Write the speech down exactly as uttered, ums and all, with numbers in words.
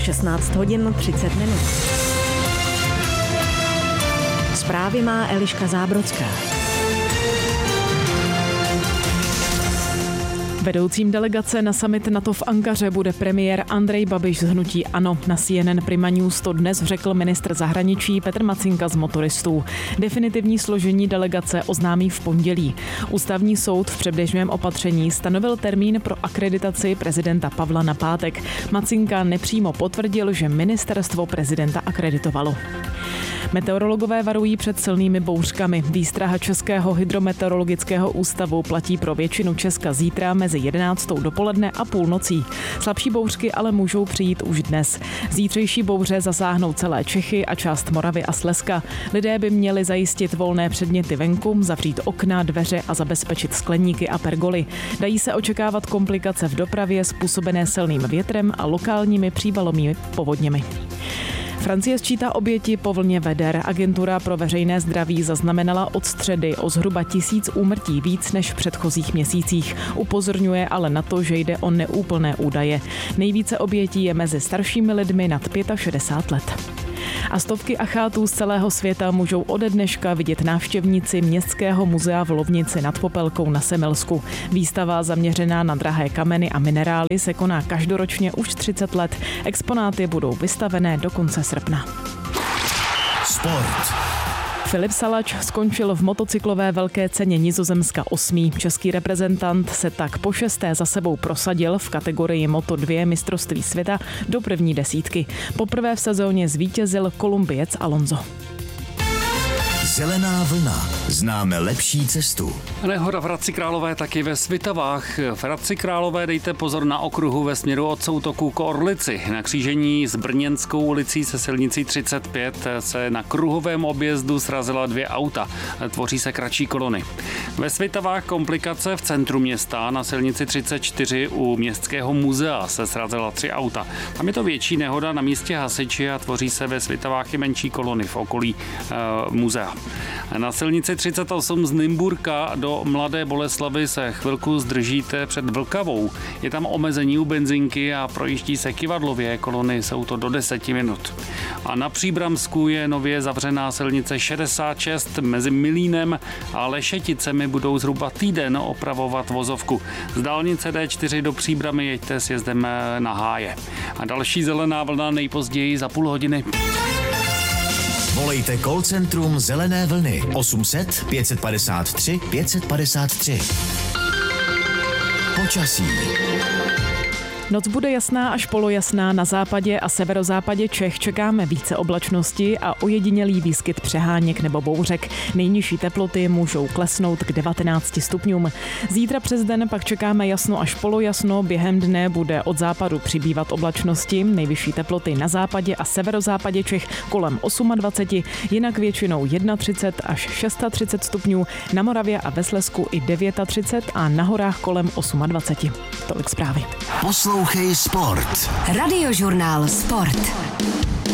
šestnáct hodin třicet minut. Zprávy má Eliška Zábrodská. Vedoucím delegace na summit NATO v Ankaře bude premiér Andrej Babiš z hnutí ANO. Na C N N Prima News to dnes řekl ministr zahraničí Petr Macinka z Motoristů. Definitivní složení delegace oznámí v pondělí. Ústavní soud v předběžném opatření stanovil termín pro akreditaci prezidenta Pavla na pátek. Macinka nepřímo potvrdil, že ministerstvo prezidenta akreditovalo. Meteorologové varují před silnými bouřkami. Výstraha Českého hydrometeorologického ústavu platí pro většinu Česka zítra mezi jedenáctou dopoledne a půlnocí. Slabší bouřky ale můžou přijít už dnes. Zítřejší bouře zasáhnou celé Čechy a část Moravy a Slezska. Lidé by měli zajistit volné předměty venku, zavřít okna, dveře a zabezpečit skleníky a pergoly. Dají se očekávat komplikace v dopravě způsobené silným větrem a lokálními přívalovými povodněmi. Francie sčítá oběti po vlně veder. Agentura pro veřejné zdraví zaznamenala od středy o zhruba tisíc úmrtí víc než v předchozích měsících. Upozorňuje ale na to, že jde o neúplné údaje. Nejvíce obětí je mezi staršími lidmi nad šedesát pět let. A stovky achátů z celého světa můžou ode dneška vidět návštěvníci Městského muzea v Lovnici nad Popelkou na Semilsku. Výstava zaměřená na drahé kameny a minerály se koná každoročně už třicet let. Exponáty budou vystavené do konce srpna. Sport. Filip Salač skončil v motocyklové velké ceně Nizozemska osmý. Český reprezentant se tak po šesté za sebou prosadil v kategorii Moto dva mistrovství světa do první desítky. Poprvé v sezóně zvítězil Kolumbiec Alonso. Zelená vlna. Známe lepší cestu. Nehoda v Hradci Králové taky ve Svitavách. V Hradci Králové dejte pozor na okruhu ve směru od Soutoku k Orlici. Na křížení s Brněnskou ulicí se silnicí třicet pět se na kruhovém objezdu srazila dvě auta. Tvoří se kratší kolony. Ve Svitavách komplikace v centru města. Na silnici třicet čtyři u Městského muzea se srazila tři auta. Tam je to větší nehoda na místě hasiči a tvoří se ve Svitavách i menší kolony v okolí uh, muzea. Na silnici třicet osm z Nymburka do Mladé Boleslavi se chvilku zdržíte před Vlkavou. Je tam omezení u benzinky a projíždí se kyvadlově, kolony jsou to do deseti minut. A na Příbramsku je nově zavřená silnice šedesát šest mezi Milínem a Lešeticemi budou zhruba týden opravovat vozovku. Z dálnice D čtyři do Příbramy jeďte sjezdem na Háje. A další zelená vlna nejpozději za půl hodiny. Volejte call centrum Zelené vlny osm set pět padesát tři pět padesát tři. Počasí. Noc bude jasná až polojasná, na západě a severozápadě Čech čekáme více oblačnosti a ojedinělý výskyt přeháněk nebo bouřek. Nejnižší teploty můžou klesnout k devatenácti stupňům. Zítra přes den pak čekáme jasno až polojasno, během dne bude od západu přibývat oblačnosti, nejvyšší teploty na západě a severozápadě Čech kolem dvacet osm, jinak většinou třicet jedna až třicet šest stupňů, na Moravě a ve Slezsku i třicet devět a na horách kolem dvacet osm. Tolik zprávy. Poslouchej Sport. Radiožurnál Sport.